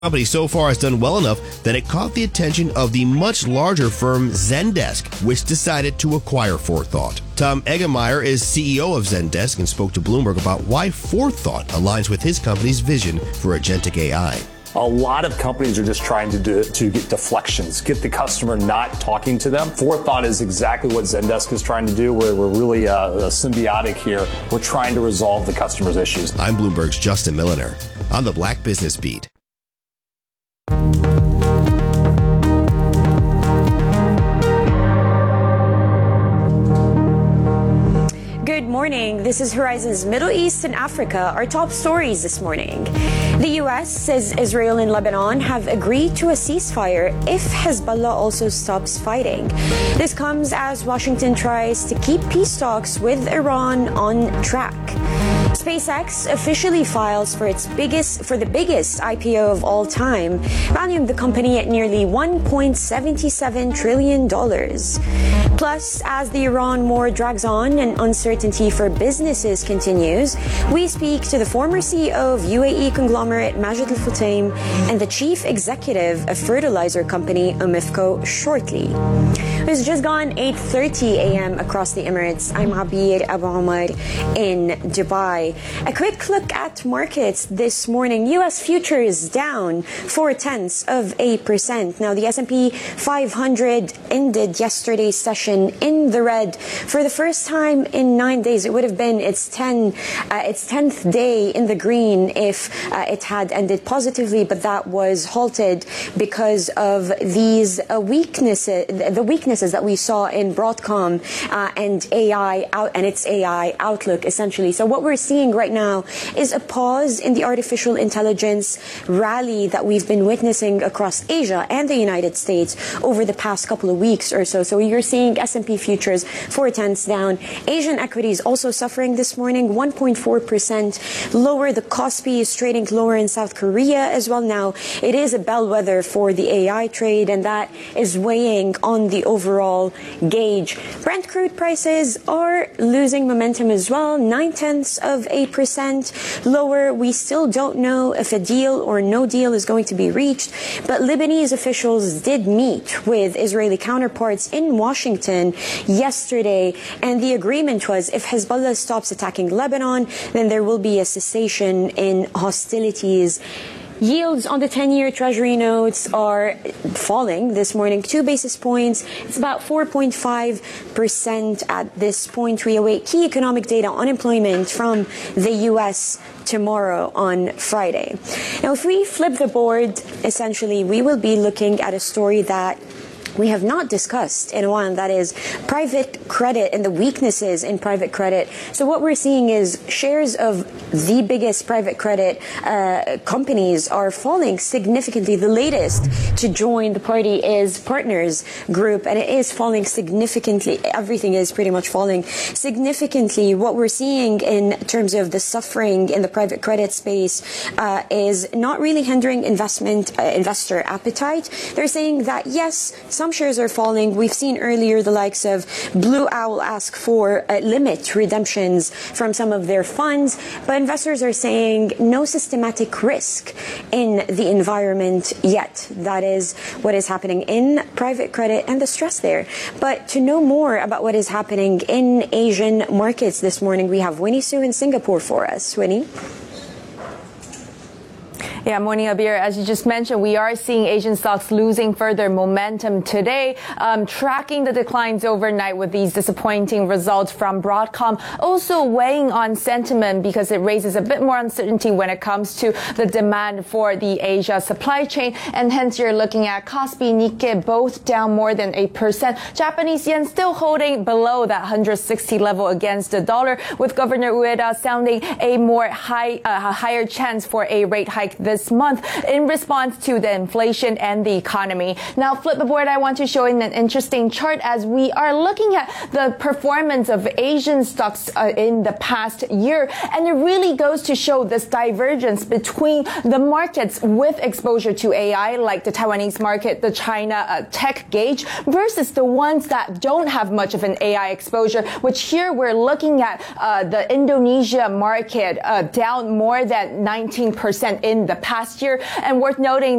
company so far has done well enough that it caught the attention of the much larger firm Zendesk, which decided to acquire Forethought. Tom Eggemeyer is CEO of Zendesk and spoke to Bloomberg about why Forethought aligns with his company's vision for agentic AI. A lot of companies are just trying to get deflections, get the customer not talking to them. Forethought is exactly what Zendesk is trying to do. We're really symbiotic here. We're trying to resolve the customer's issues. I'm Bloomberg's Justin Milliner on the Black Business Beat. Good morning. This is Horizon's Middle East and Africa. Our top stories this morning. The U.S. says Israel and Lebanon have agreed to a ceasefire if Hezbollah also stops fighting. This comes as Washington tries to keep peace talks with Iran on track. SpaceX officially files for the biggest IPO of all time, valuing the company at nearly $1.77 trillion. Plus, as the Iran war drags on and uncertainty for businesses continues, we speak to the former CEO of UAE conglomerate Majid Al Futtaim and the chief executive of fertilizer company Aramco shortly. It's just gone 8:30 a.m. across the Emirates. I'm Abir Abu Omar in Dubai. A quick look at markets this morning. U.S. futures down 0.4%. Now, the S&P 500 ended yesterday's session in the red for the first time in 9 days. It would have been its 10th day in the green if it had ended positively, but that was halted because of these weaknesses that we saw in Broadcom and AI and its AI outlook, essentially. So what we're seeing right now is a pause in the artificial intelligence rally that we've been witnessing across Asia and the United States over the past couple of weeks or so. So you're seeing S&P futures 0.4 down. Asian equities also suffering this morning, 1.4% lower. The Kospi is trading lower in South Korea as well. Now, it is a bellwether for the AI trade, and that is weighing on the overall gauge. Brent crude prices are losing momentum as well, 0.9% lower. We still don't know if a deal or no deal is going to be reached, but Lebanese officials did meet with Israeli counterparts in Washington yesterday, and the agreement was if Hezbollah stops attacking Lebanon, then there will be a cessation in hostilities. Yields on the 10-year Treasury notes are falling this morning, 2 basis points. It's about 4.5% at this point. We await key economic data, unemployment from the U.S. tomorrow on Friday. Now, if we flip the board, essentially, we will be looking at a story that we have not discussed in a while, and that is private credit and the weaknesses in private credit. So what we're seeing is shares of the biggest private credit companies are falling significantly. The latest to join the party is Partners Group, and it is falling significantly. Everything is pretty much falling significantly. What we're seeing in terms of the suffering in the private credit space is not really hindering investor appetite. They're saying that, yes, some shares are falling. We've seen earlier the likes of Blue Owl ask for limit redemptions from some of their funds, but investors are saying no systematic risk in the environment yet. That is what is happening in private credit and the stress there. But to know more about what is happening in Asian markets this morning, we have Winnie Su in Singapore for us. Winnie? Yeah, morning, Abir. As you just mentioned, we are seeing Asian stocks losing further momentum today, tracking the declines overnight with these disappointing results from Broadcom, also weighing on sentiment because it raises a bit more uncertainty when it comes to the demand for the Asia supply chain. And hence, you're looking at Kospi, Nikkei, both down more than 8%. Japanese yen still holding below that 160 level against the dollar, with Governor Ueda sounding a higher chance for a rate hike this month in response to the inflation and the economy. Now, flip the board, I want to show in an interesting chart as we are looking at the performance of Asian stocks in the past year. And it really goes to show this divergence between the markets with exposure to AI, like the Taiwanese market, the China tech gauge, versus the ones that don't have much of an AI exposure, which here we're looking at the Indonesia market down more than 19% in the past year. And worth noting